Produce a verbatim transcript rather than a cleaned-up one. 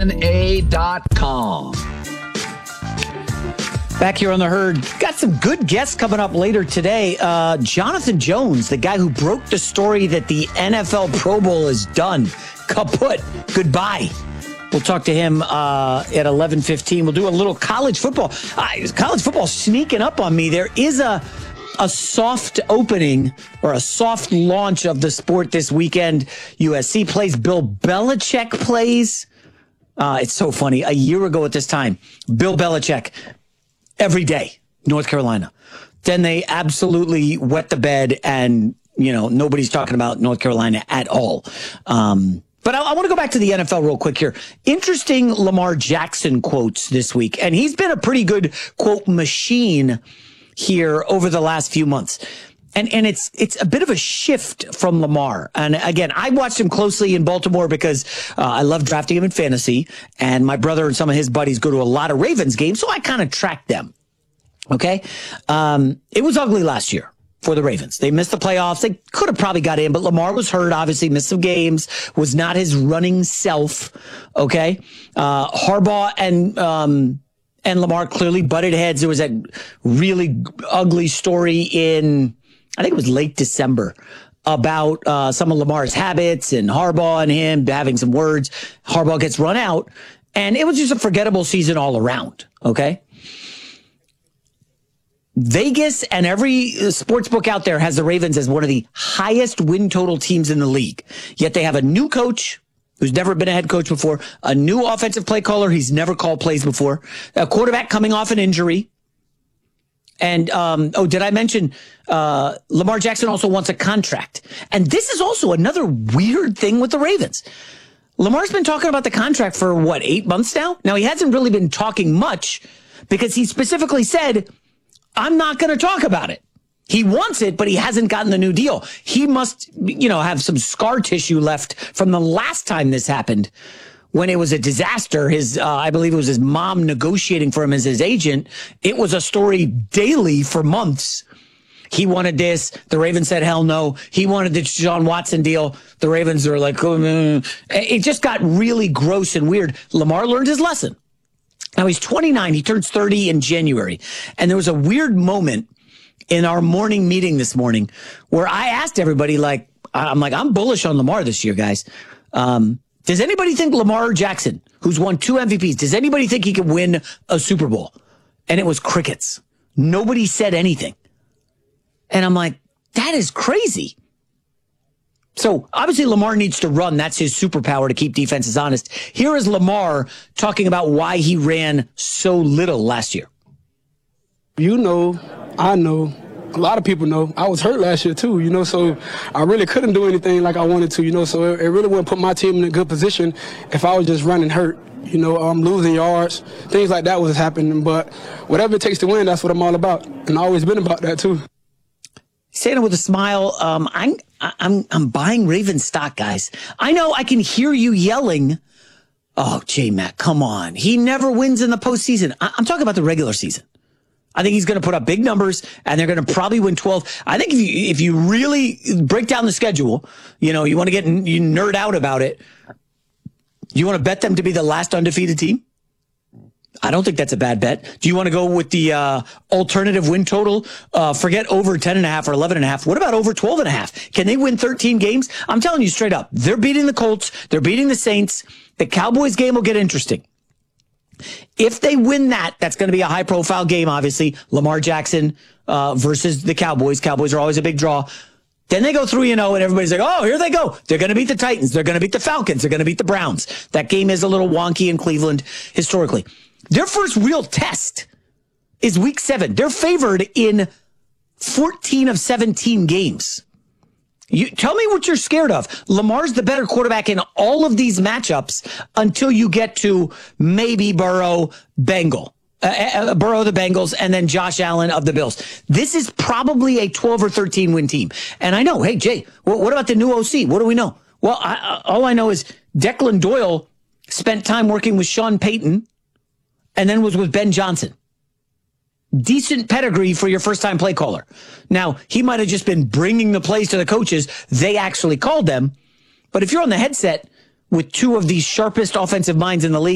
N A dot com. Back here on The Herd, got some good guests coming up later today. Uh, Jonathan Jones, the guy who broke the story that the N F L Pro Bowl is done. Kaput. Goodbye. We'll talk to him uh, at eleven fifteen. We'll do a little college football. Uh, college football sneaking up on me. There is a a soft opening or a soft launch of the sport this weekend. U S C plays. Bill Belichick plays. Uh, it's so funny. A year ago at this time, Bill Belichick, every day, North Carolina. Then they absolutely wet the bed and, you know, nobody's talking about North Carolina at all. Um, but I, I want to go back to the N F L real quick here. Interesting Lamar Jackson quotes this week. And he's been a pretty good quote machine here over the last few months. And and it's it's a bit of a shift from Lamar. And again, I watched him closely in Baltimore because uh, I love drafting him in fantasy. And my brother and some of his buddies go to a lot of Ravens games, so I kind of track them. Okay? Um, it was ugly last year for the Ravens. They missed the playoffs. They could have probably got in, but Lamar was hurt, obviously, missed some games, was not his running self. Okay? Uh, Harbaugh and... Um, And Lamar clearly butted heads. There was that really ugly story in, I think it was late December, about uh, some of Lamar's habits and Harbaugh and him having some words. Harbaugh gets run out, and it was just a forgettable season all around, okay? Vegas and every sports book out there has the Ravens as one of the highest win total teams in the league. Yet they have a new coach who's never been a head coach before, a new offensive play caller, he's never called plays before, a quarterback coming off an injury. And, um, oh, did I mention uh, Lamar Jackson also wants a contract? And this is also another weird thing with the Ravens. Lamar's been talking about the contract for, what, eight months now? Now, he hasn't really been talking much because he specifically said, I'm not going to talk about it. He wants it, but he hasn't gotten the new deal. He must, you know, have some scar tissue left from the last time this happened when it was a disaster. His, uh, I believe it was his mom negotiating for him as his agent. It was a story daily for months. He wanted this. The Ravens said, hell no. He wanted the Deshaun Watson deal. The Ravens are like, oh, mm. It just got really gross and weird. Lamar learned his lesson. Now he's twenty-nine. He turns thirty in January. And there was a weird moment in our morning meeting this morning where I asked everybody, like, I'm like, I'm bullish on Lamar this year, guys. Um, does anybody think Lamar Jackson, who's won two M V Ps, does anybody think he could win a Super Bowl? And it was crickets. Nobody said anything. And I'm like, that is crazy. So obviously Lamar needs to run. That's his superpower to keep defenses honest. Here is Lamar talking about why he ran so little last year. You know, I know, a lot of people know, I was hurt last year too, you know, so I really couldn't do anything like I wanted to, you know, so it, it really wouldn't put my team in a good position if I was just running hurt, you know, um, losing yards, things like that was happening. But whatever it takes to win, that's what I'm all about. And I've always been about that too. Saying it with a smile, um, I'm, I'm, I'm buying Ravens stock, guys. I know I can hear you yelling, oh, J-Mac, come on. He never wins in the postseason. I- I'm talking about the regular season. I think he's going to put up big numbers, and they're going to probably win twelve. I think if you if you really break down the schedule, you know, you want to get you nerd out about it, you want to bet them to be the last undefeated team? I don't think that's a bad bet. Do you want to go with the uh, alternative win total? Uh, forget over ten and a half or eleven and a half. What about over twelve and a half? Can they win thirteen games? I'm telling you straight up, they're beating the Colts. They're beating the Saints. The Cowboys game will get interesting. If they win that, that's going to be a high-profile game, obviously. Lamar Jackson uh, versus the Cowboys. Cowboys are always a big draw. Then they go three and oh, and everybody's like, oh, here they go. They're going to beat the Titans. They're going to beat the Falcons. They're going to beat the Browns. That game is a little wonky in Cleveland historically. Their first real test is week seven. They're favored in fourteen of seventeen games. You tell me what you're scared of. Lamar's the better quarterback in all of these matchups until you get to maybe Burrow, Bengal. Uh, uh, Burrow, the Bengals, and then Josh Allen of the Bills. This is probably a twelve or thirteen win team. And I know, hey, Jay, what, what about the new O C? What do we know? Well, I, all I know is Declan Doyle spent time working with Sean Payton and then was with Ben Johnson. Decent pedigree for your first-time play caller. Now, he might have just been bringing the plays to the coaches. They actually called them. But if you're on the headset with two of the sharpest offensive minds in the league,